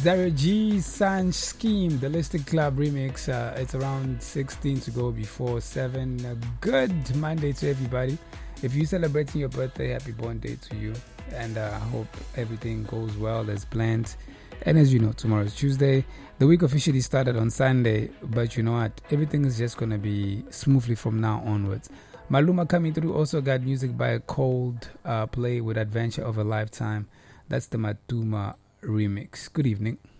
Dario G, Sanj Scheme, the Listed Club remix. It's around 16 to go before 7. Good Monday to everybody. If you're celebrating your birthday, happy born day to you. And I hope everything goes well as planned. And as you know, tomorrow is Tuesday. The week officially started on Sunday. But you know what? Everything is just going to be smoothly from now onwards. Maluma coming through. Also got music by a Cold Play with Adventure of a Lifetime. That's the Matuma remix. Good evening.